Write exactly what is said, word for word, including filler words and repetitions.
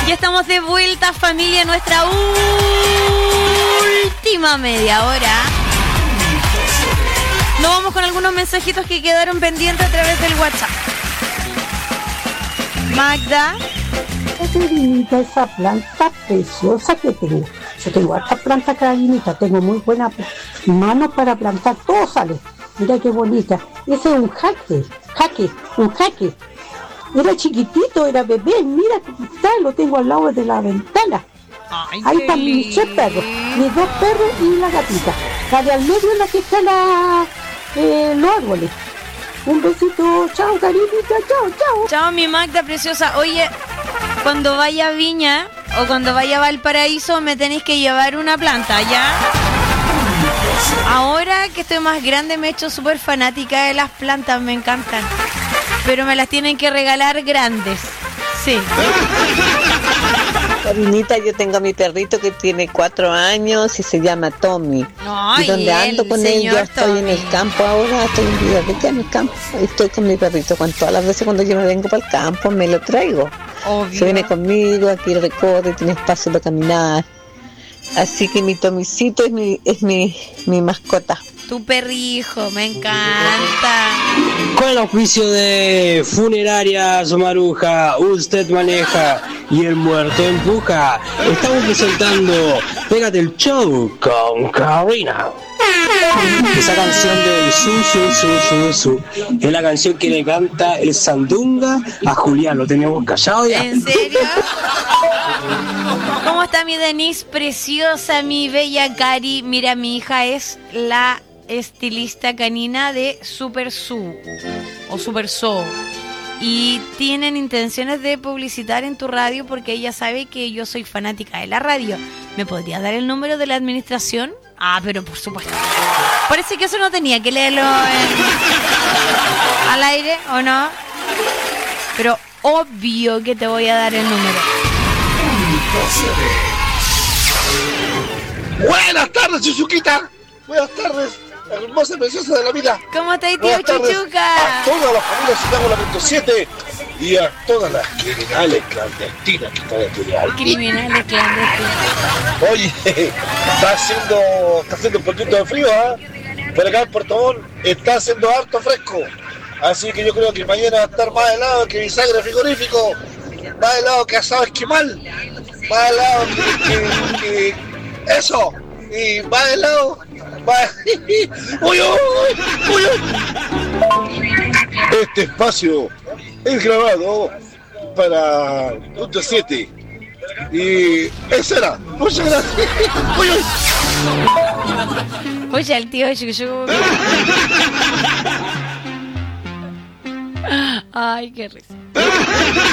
Ya estamos de vuelta, familia, en nuestra última media hora. Nos vamos con algunos mensajitos que quedaron pendientes a través del WhatsApp. Magda. Carinita, esa planta preciosa que tengo. Yo tengo esta planta, Carinita, tengo muy buena mano para plantar, todo sale. Mira qué bonita. Ese es un jaque, jaque, un jaque. Era chiquitito, era bebé, mira cómo está, lo tengo al lado de la ventana. Ay, ahí están mis tres perros, mis dos perros y la gatita. La de al medio es la que está en la, eh, los árboles. Un besito, chao, Carinita, chao, chao. Chao, mi Magda preciosa. Oye, cuando vaya a Viña o cuando vaya a Valparaíso me tenéis que llevar una planta, ¿ya? Ahora que estoy más grande me he hecho súper fanática de las plantas, me encantan. Pero me las tienen que regalar grandes. Sí. Carinita, yo tengo a mi perrito que tiene cuatro años y se llama Tommy. Ay, y donde ando con él, yo estoy Tommy. en el campo ahora, estoy en Villarrica, en el campo. Estoy con mi perrito, con todas las veces cuando yo me vengo para el campo me lo traigo. Obvio. Se viene conmigo, aquí recorre, tiene espacio para caminar. Así que mi Tomicito es mi, es mi, mi mascota. Tu perrijo, me encanta. Con el auspicio de Funerarias Maruja, usted maneja y el muerto empuja. Estamos presentando Pégate el Show con Karina. Esa canción del su, su, su, su, su es la canción que le canta el Sandunga a Julián. Lo teníamos callado ya. ¿En serio? ¿Cómo está mi Denise preciosa, mi bella Cari? Mira, mi hija es la estilista canina de Super Su o Super So y tienen intenciones de publicitar en tu radio porque ella sabe que yo soy fanática de la radio. ¿Me podrías dar el número de la administración? Ah, pero por supuesto. Parece que eso no tenía que leerlo en... al aire, ¿o no? Pero obvio que te voy a dar el número. Buenas tardes, Chuchuquita. Buenas tardes, hermosa y preciosa de la vida. ¿Cómo está, tío Buenas tardes Chuchuca? a todas las familias de Chicago Lamento siete y a todas las criminales clandestinas que están estudiando. Criminales clandestinos. Oye, está haciendo, está haciendo un poquito de frío, ¿ah? ¿eh? Pero acá en Puerto Montt está haciendo harto fresco. Así que yo creo que mañana va a estar más helado que bisagre frigorífico, más helado que asado esquimal, más helado que, que, que eso, y más helado, más... ¡Uy, uy, uy, uy! Este espacio es grabado para Punto siete y eso era. Muchas gracias. ¡Uy, uy! Oye, el tío Chuchuca. Ay, qué risa.